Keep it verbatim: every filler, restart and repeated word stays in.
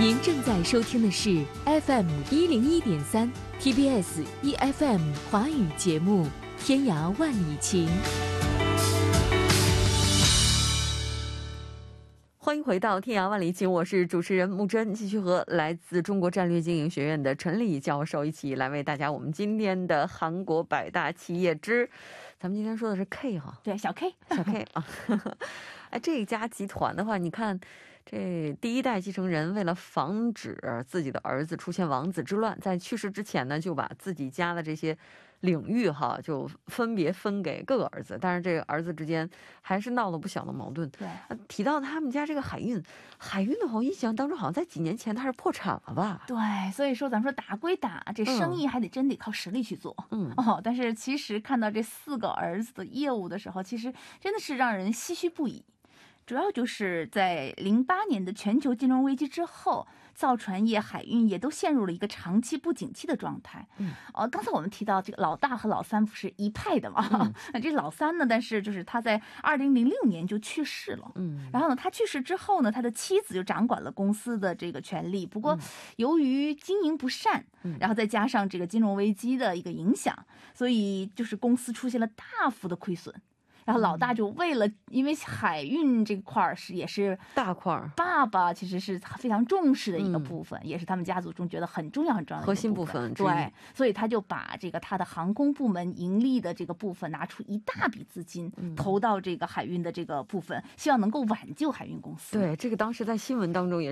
您正在收听的是 F M 一零一点三 T B S E F M 华语节目《天涯万里情》。欢迎回到《天涯万里情》，我是主持人木真，继续和来自中国战略经营学院的陈丽教授一起来为大家我们今天的韩国百大企业之，咱们今天说的是 K 哈， 对，小 K 小 K 啊。哎，这一家集团的话，你看这第一代继承人为了防止自己的儿子出现王子之乱，在去世之前呢，就把自己家的这些领域哈，就分别分给各个儿子，但是这个儿子之间还是闹了不小的矛盾。 对， 提到他们家这个海运，海运的话，我印象当中好像在几年前它是破产了吧？ 对，所以说咱们说打归打，这生意还得真得靠实力去做。嗯哦，但是其实看到这四个儿子的业务的时候，其实真的是让人唏嘘不已。主要就是在零八年的全球金融危机之后，造船业、海运业都陷入了一个长期不景气的状态。嗯，呃，刚才我们提到这个老大和老三不是一派的嘛？嗯、那这老三呢，但是就是他在二零零六年就去世了。嗯，然后呢，他去世之后呢，他的妻子就掌管了公司的这个权利。不过，由于经营不善，然后再加上这个金融危机的一个影响，所以就是公司出现了大幅的亏损。然后老大就为了，因为海运这块是也是大块， 爸爸其实是非常重视的一个部分，嗯、也是他们家族中觉得很重要很重要的核心部分。 对，所以他就把这个他的航空部门盈利的这个部分拿出一大笔资金、嗯、投到这个海运的这个部分，希望能够挽救海运公司。 对，这个当时在新闻当中也